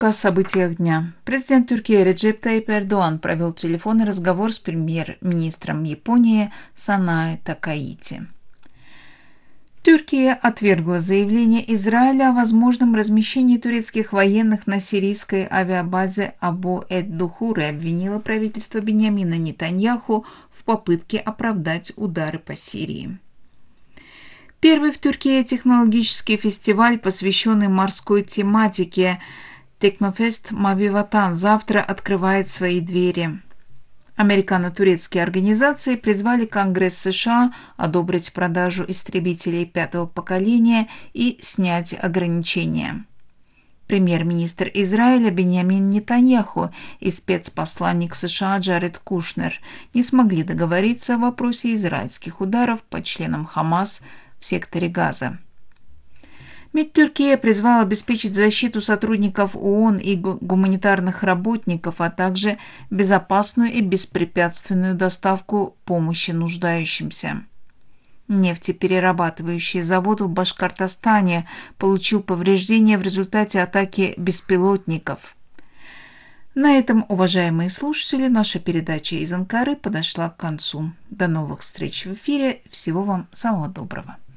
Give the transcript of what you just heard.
О событиях дня. Президент Турции Реджеп Тайип Эрдоğan провел телефонный разговор с премьер-министром Японии Санае Такаити. Турция отвергла заявление Израиля о возможном размещении турецких военных на сирийской авиабазе Абу-эд-Духур и обвинила правительство Биньямина Нетаньяху в попытке оправдать удары по Сирии. Первый в Турции технологический фестиваль, посвященный морской тематике, Технофест Мави Ватан, завтра открывает свои двери. Американо-турецкие организации призвали Конгресс США одобрить продажу истребителей пятого поколения и снять ограничения. Премьер-министр Израиля Биньямин Нетаньяху и спецпосланник США Джаред Кушнер не смогли договориться в вопросе израильских ударов по членам Хамас в секторе Газа. МИД Турции призвал обеспечить защиту сотрудников ООН и гуманитарных работников, а также безопасную и беспрепятственную доставку помощи нуждающимся. Нефтеперерабатывающий завод в Башкортостане получил повреждения в результате атаки беспилотников. На этом, уважаемые слушатели, наша передача из Анкары подошла к концу. До новых встреч в эфире. Всего вам самого доброго.